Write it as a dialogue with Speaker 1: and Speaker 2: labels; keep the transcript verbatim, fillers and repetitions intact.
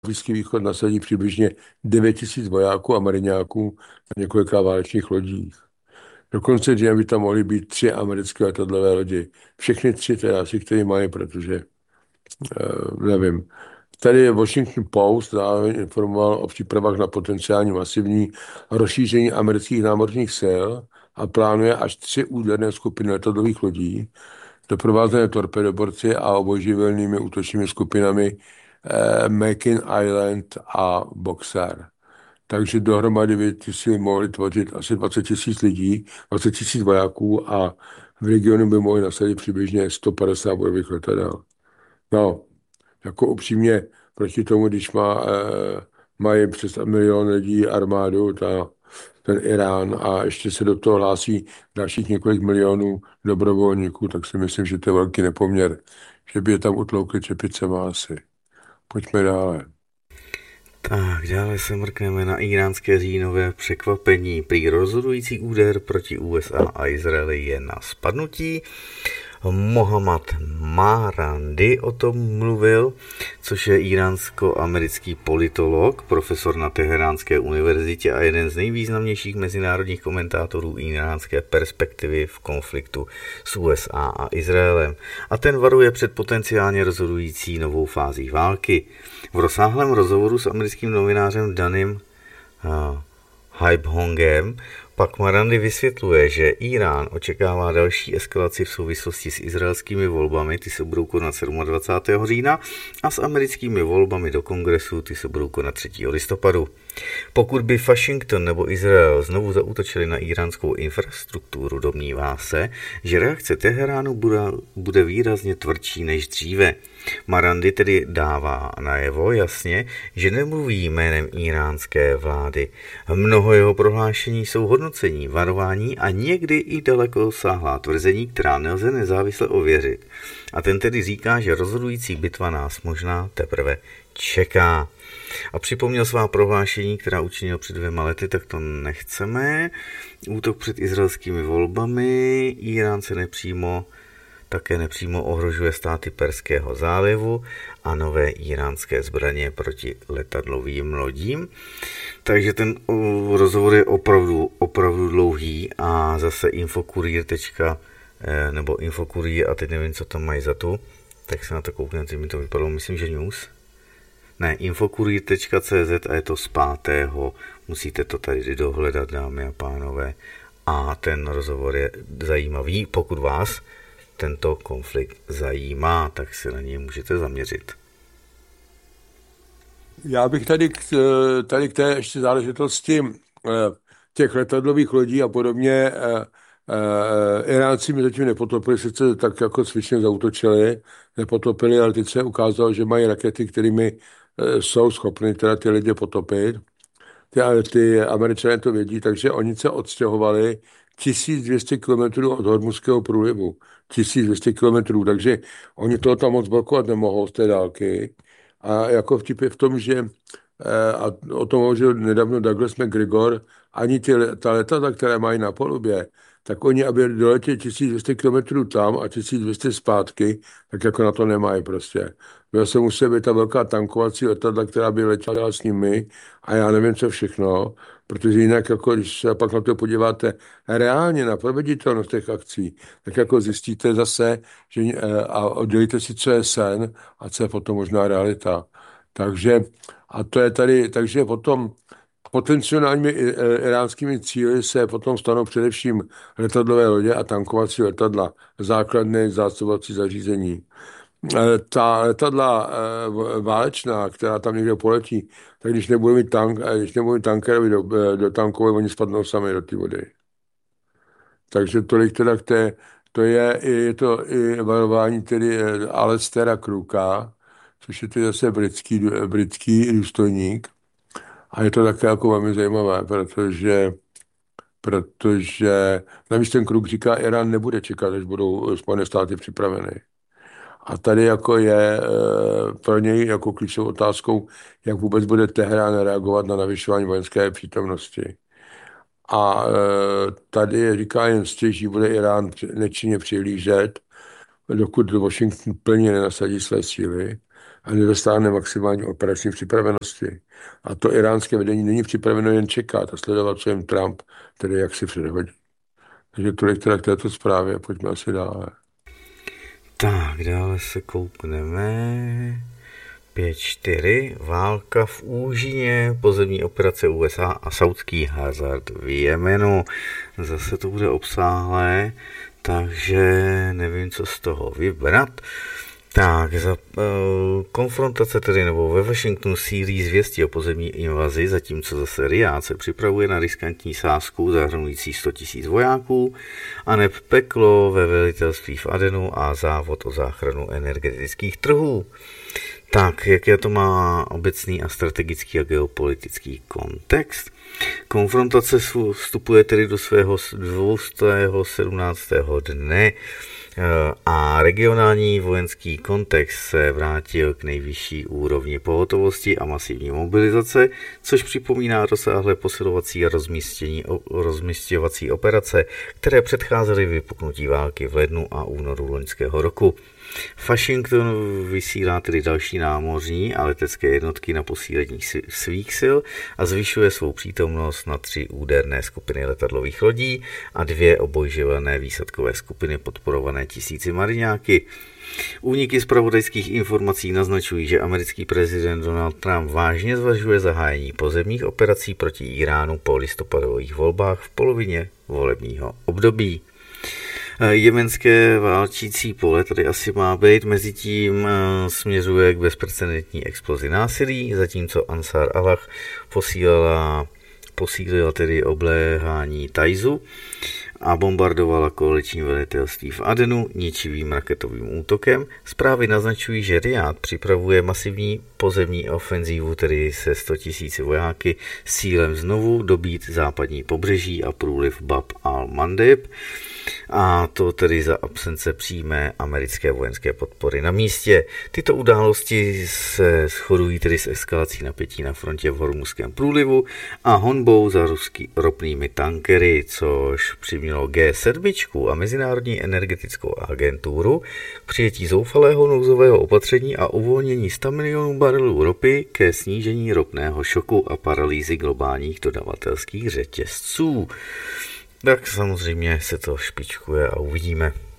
Speaker 1: Blízký východ nasadí přibližně devět tisíc vojáků a mariňáků na několika válečných lodích. Dokonce, že by tam mohly být tři americké letadlové lodi. Všechny tři teda asi, které mají, protože uh, nevím. Tady je Washington Post zároveň informoval o přípravách na potenciální masivní rozšíření amerických námořních sil a plánuje až tři úderné skupiny letadlových lodí, doprovázené torpedoborci a obojživelnými útočnými skupinami eh, Makin Island a Boxer. Takže dohromady by ty síly mohly tvořit asi dvacet tisíc lidí, dvacet tisíc vojáků a v regionu by mohly nasadit přibližně sto padesát bojových letadel. No, jako upřímně proti tomu, když má, eh, mají přes milion lidí armádu, ta, ten Irán a ještě se do toho hlásí dalších několik milionů dobrovolníků, tak si myslím, že to je velký nepoměr, že by je tam utloukli čepicema asi. Pojďme dále.
Speaker 2: Tak, dále se mrkneme na iránské říjnové překvapení. Prý rozhodující úder proti U S A a Izraeli je na spadnutí. Mohammad Marandi o tom mluvil, což je iránsko-americký politolog, profesor na Teheránské univerzitě a jeden z nejvýznamnějších mezinárodních komentátorů iránské perspektivy v konfliktu s U S A a Izraelem. A ten varuje před potenciálně rozhodující novou fází války. V rozsáhlém rozhovoru s americkým novinářem Danem uh, Haibhongem pak Marandi vysvětluje, že Irán očekává další eskalaci v souvislosti s izraelskými volbami, ty se budou konat dvacátého sedmého října, a s americkými volbami do kongresu, ty se budou konat třetího listopadu. Pokud by Washington nebo Izrael znovu zaútočili na iránskou infrastrukturu, domnívá se, že reakce Teheránu bude, bude výrazně tvrdší než dříve. Marandi tedy dává najevo jasně, že nemluví jménem iránské vlády. Mnoho jeho prohlášení jsou hodnocení, varování a někdy i dalekosáhlá tvrzení, která nelze nezávisle ověřit. A ten tedy říká, že rozhodující bitva nás možná teprve čeká. A připomněl svá prohlášení, která učinil před dvěma lety, tak to nechceme. Útok před izraelskými volbami, Irán se nepřímo také nepřímo ohrožuje státy Perského zálivu a nové iránské zbraně proti letadlovým lodím. Takže ten rozhovor je opravdu, opravdu dlouhý a zase infokurier. nebo infokurier a teď nevím, co tam mají za tu, tak se na to koukněte, teď mi to vypadalo, myslím, že news. Ne, infokurier tečka cé zet a je to z pátého. Musíte to tady dohledat, dámy a pánové. A ten rozhovor je zajímavý, pokud vás tento konflikt zajímá, tak se na něj můžete zaměřit.
Speaker 1: Já bych tady k, tady k té ještě záležitosti těch letadlových lodí a podobně. Iránci mi zatím nepotopili, sice tak jako cvičně zaútočili, nepotopili, ale teď se ukázalo, že mají rakety, kterými jsou schopni teda ty lidi potopit. Ty, ale ty Američané to vědí, takže oni se odstěhovali tisíc dvě stě kilometrů od Hormuzského průlivu. tisíc dvě stě kilometrů, takže oni toho tam moc blokovat nemohou z té dálky. A jako vtip je v tom, že a o tom hovořil nedávno Douglas McGregor, ani ty, ta letadla, které mají na palubě, tak oni, aby doletěli tisíc dvě stě kilometrů tam a tisíc dvě stě zpátky, tak jako na to nemají prostě. Byla se musí být ta velká tankovací letadla, která by letěla s nimi a já nevím, co všechno, protože jinak, jako když se pak na to podíváte reálně na proveditelnost těch akcí, tak jako zjistíte zase, že a oddělíte si, co je sen a co je potom možná realita. Takže, a to je tady, takže potom potenciálními iránskými cíli se potom stanou především letadlové lodě a tankovací letadla, základné zásobovací zařízení. Ta letadla válečná, která tam někde poletí, tak když nebudou mít tank, když nebudou mít tankerovi do, do tankové, oni spadnou sami do té vody. Takže tolik teda k té, to je, je to i varování tedy Alestera Crooka, což je tedy zase britský, britský důstojník. A je to také jako velmi zajímavé, protože, protože navíc ten Crook říká, Irán nebude čekat, až budou Spojené státy připraveny. A tady jako je e, pro něj jako klíčovou otázkou, jak vůbec bude Teherán reagovat na navyšování vojenské přítomnosti. A e, tady říká jen stěží, bude Irán nečinně přihlížet, dokud Washington plně nenasadí své síly. a nedosáhne maximální operační připravenosti. A to iránské vedení není připraveno jen čekat a sledovat, co jim Trump tedy jak si předhodí. Takže tolik teda k této zprávě, pojďme asi dále.
Speaker 2: Tak, dále se koukneme. pět čtyři. Válka v úžině, pozemní operace U S A a saudský hazard v Jemenu. Zase to bude obsáhlé, takže nevím, co z toho vybrat. Tak, za uh, konfrontace tedy, nebo ve Washingtonu sílí zvěstí o pozemní invazi, zatímco zase Riád se připravuje na riskantní sázku zahrnující sto tisíc vojáků, a neb peklo ve velitelství v Adenu a závod o záchranu energetických trhů. Tak, jaký to má obecný a strategický a geopolitický kontext? Konfrontace vstupuje tedy do svého dvě stě sedmnáctého dne a regionální vojenský kontext se vrátil k nejvyšší úrovni pohotovosti a masivní mobilizace, což připomíná rozsáhlé posilovací a rozmisťovací operace, které předcházely vypuknutí války v lednu a únoru loňského roku. Washington vysílá tedy další námořní a letecké jednotky na posílení svých sil a zvyšuje svou přítomnost na tři úderné skupiny letadlových lodí a dvě obojživelné výsadkové skupiny podporované tisíci mariňáky. Úniky zpravodajských informací naznačují, že americký prezident Donald Trump vážně zvažuje zahájení pozemních operací proti Iránu po listopadových volbách v polovině volebního období. Jemenské válčící pole tady asi má být, mezitím směřuje k bezprecedentní explozi násilí, zatímco Ansar Allah posílala, posílila tedy obléhání Tajzu a bombardovala koaliční velitelství v Adenu ničivým raketovým útokem. Zprávy naznačují, že Riád připravuje masivní pozemní ofenzívu, tedy se sto tisíci vojáky, s cílem znovu dobít západní pobřeží a průliv Bab al-Mandeb, a to tedy za absence přímé americké vojenské podpory na místě. Tyto události se shodují tedy s eskalací napětí na frontě v Hormuzském průlivu a honbou za ruský ropnými tankery, což přimělo G sedm a Mezinárodní energetickou agenturu k přijetí zoufalého nouzového opatření a uvolnění sto milionů barelů ropy ke snížení ropného šoku a paralýzy globálních dodavatelských řetězců. Tak samozřejmě se to špičkuje a uvidíme.